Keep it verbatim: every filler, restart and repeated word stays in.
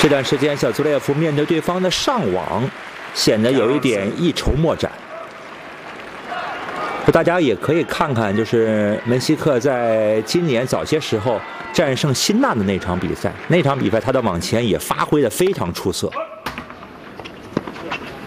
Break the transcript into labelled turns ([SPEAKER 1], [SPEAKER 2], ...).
[SPEAKER 1] 这段时间，小祖列夫面对对方的上网，显得有一点一筹莫展。大家也可以看看，就是门希克在今年早些时候战胜辛纳的那场比赛，那场比赛他的网前也发挥得非常出色。